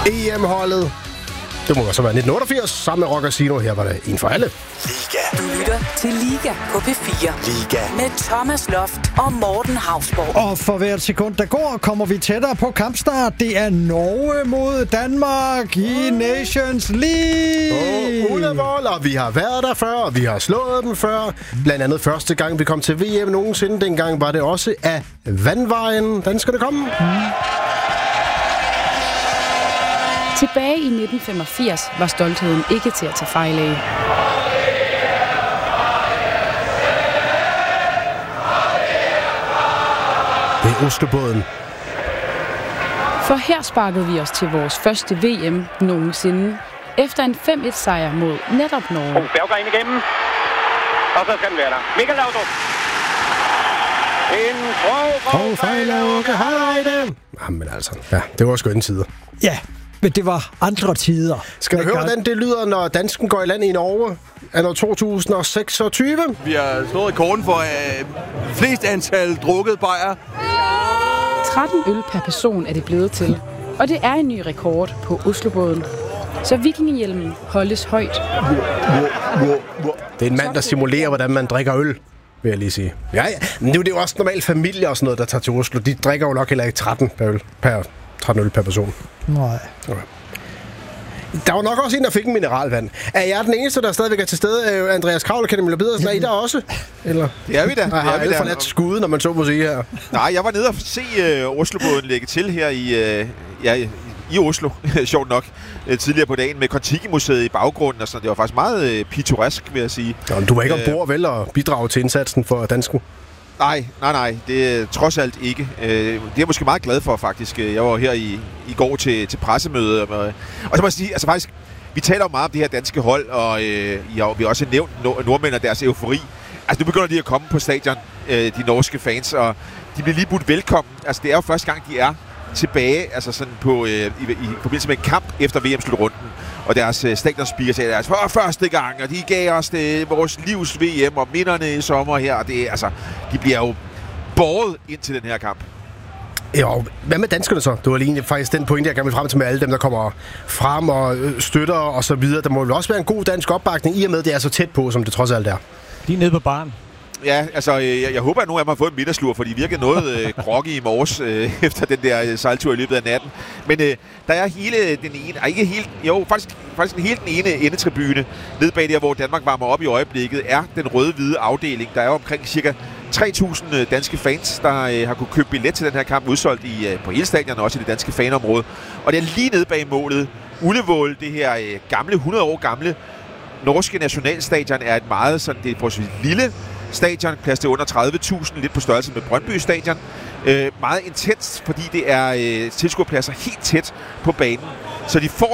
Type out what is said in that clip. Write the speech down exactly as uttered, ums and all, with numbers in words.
E M-holdet. Det må så være nitten otteogfirs, sammen med Rock Casino. Her var det en for alle. Liga. Du lytter til Liga på P fire. Liga. Med Thomas Loft og Morten Hausborg. Og for hvert sekund, der går, kommer vi tættere på kampstart. Det er Norge mod Danmark i Nations League. Og Ulevold, og vi har været der før, og vi har slået dem før. Blandt andet første gang, vi kom til V M nogensinde. Dengang var det også af vandvejen. Den skal det komme. Mm. Tilbage i nitten femogfirs var stoltheden ikke til at tage fejl af. Det er Oslobåden. For her sparkede vi os til vores første V M nogensinde, efter en fem et sejr mod netop Norge. Oh, Berger ind igennem, og så skal den være der. Michael Laudrup. En grov fejl af Åke Hareide. Jamen altså, ja, det var sgu en tider. Ja, men det var andre tider. Skal du høre, hvordan det lyder, når dansken går i land i Norge anno to tusind og seksogtyve? Vi har slået rekorden for uh, flest antal drukket bajer. tretten øl per person er det blevet til, og det er en ny rekord på Oslobåden. Så vikingehjelmen holdes højt. Det er en mand, der simulerer, hvordan man drikker øl, vil jeg lige sige. Ja, ja. Nu er det jo også normalt familie og sådan noget, der tager til Oslo. De drikker jo nok heller ikke tretten per øl per, tretten øl per person. Nej. Okay. Der var nok også en, der fik en mineralvand. Er jeg den eneste, der stadigvæk er til stede? Andreas Kravl og Kenneth Møller Pedersen, er I der også? Eller? Det er vi da. Jeg har alle forladt skude, når man så må sige her. Nej, jeg var nede og se uh, Oslobåden lægge til her i, uh, ja, i Oslo, sjovt nok, uh, tidligere på dagen, med Kon-Tiki-museet i baggrunden. Og sådan. Det var faktisk meget uh, pittoresk, vil jeg sige. Nå, du var ikke ombord vel og bidrage til indsatsen for dansken? Nej, nej, nej. Det er trods alt ikke. Det er jeg måske meget glad for, faktisk. Jeg var her i, i går til, til pressemøde. Og så må jeg sige, altså faktisk, vi taler jo meget om det her danske hold, og øh, ja, vi har også nævnt nordmænd og deres eufori. Altså, nu begynder de at komme på stadion, øh, de norske fans, og de bliver lige budt velkommen. Altså, det er jo første gang, de er tilbage, altså sådan på, øh, i, i forbindelse med en kamp efter V M-slutrunden. Og deres øh, stadionspeaker sagde, altså, for første gang, og de gav os det, vores livs V M og minderne i sommer her. Og det, altså, de bliver jo båret ind til den her kamp. Jo, hvad med danskerne så? Det var lige faktisk den pointe, jeg gerne vil frem til med alle dem, der kommer frem og støtter og så videre. Der må jo også være en god dansk opbakning, i og med, at det er så tæt på, som det trods alt er. De er nede på baren. Ja, altså, jeg, jeg håber, at nogle af dem har fået en middagslur, for de virkede noget øh, groggy i morges øh, efter den der øh, sejltur i løbet af natten. Men øh, der er hele den ene, er ikke helt, jo, faktisk, faktisk en helt den ene endetribune nede bag der, hvor Danmark varmer op i øjeblikket, er den røde-hvide afdeling. Der er jo omkring cirka tre tusind danske fans, der øh, har kunne købe billet til den her kamp, udsolgt i, øh, på hele stadion og også i det danske fanområde. Og det er lige nede bag målet. Ulevold, det her øh, gamle, hundrede år gamle norske nationalstadion, er et meget sådan, det er på lille stadion, plads til under tredive tusind, lidt på størrelse med Brøndby Stadion. Øh, meget intenst, fordi det er øh, tilskuerpladser helt tæt på banen. Så de får